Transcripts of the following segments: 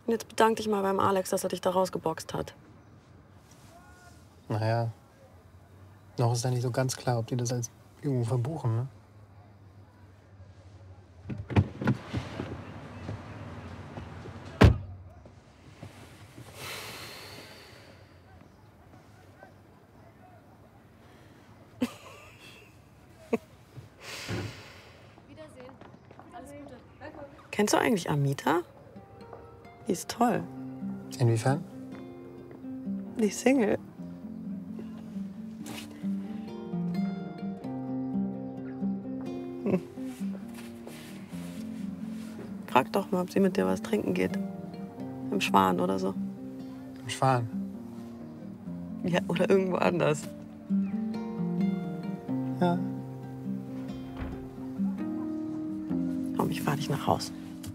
Und jetzt bedank dich mal beim Alex, dass er dich da rausgeboxt hat. Naja, noch ist ja nicht so ganz klar, ob die das als Übung verbuchen, ne? Wiedersehen. Alles Gute. Kennst du eigentlich Amita? Die ist toll. Inwiefern? Die ist Single. Frag doch mal, ob sie mit dir was trinken geht. Im Schwan oder so. Im Schwan. Ja, oder irgendwo anders. Ja. Komm, ich fahr dich nach Haus.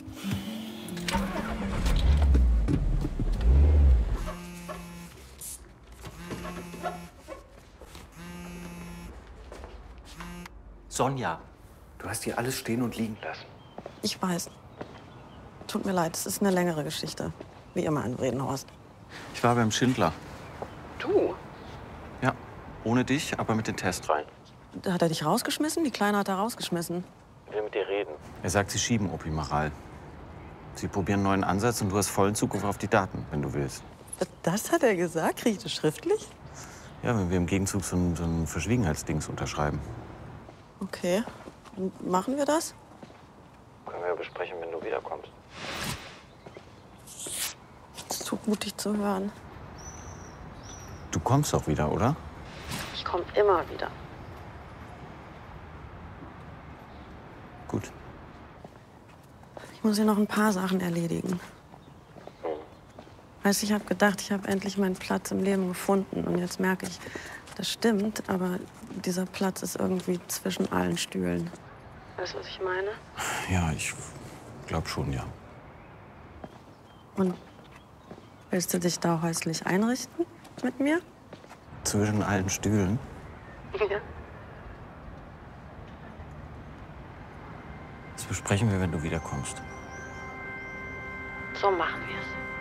Sonja, du hast hier alles stehen und liegen lassen. Ich weiß. Tut mir leid, es ist eine längere Geschichte. Wie immer in Bredenhorst. Ich war beim Schindler. Du? Ja, ohne dich, aber mit den Test rein. Hat er dich rausgeschmissen? Die Kleine hat er rausgeschmissen. Ich will mit dir reden. Er sagt, sie schieben Opimaral. Sie probieren einen neuen Ansatz und du hast vollen Zugriff auf die Daten, wenn du willst. Das hat er gesagt? Krieg ich das schriftlich? Ja, wenn wir im Gegenzug so ein Verschwiegenheitsdings unterschreiben. Okay. Und machen wir das? Können wir ja besprechen, wenn du wiederkommst. Es tut mutig zu hören. Du kommst doch wieder, oder? Ich komme immer wieder. Gut. Ich muss hier noch ein paar Sachen erledigen. Weißt du, ich habe gedacht, ich habe endlich meinen Platz im Leben gefunden. Und jetzt merke ich, das stimmt, aber dieser Platz ist irgendwie zwischen allen Stühlen. Weißt du, was ich meine? Ja, ich glaube schon, ja. Und willst du dich da häuslich einrichten mit mir? Zwischen allen Stühlen? Ja. Das besprechen wir, wenn du wiederkommst. So machen wir es.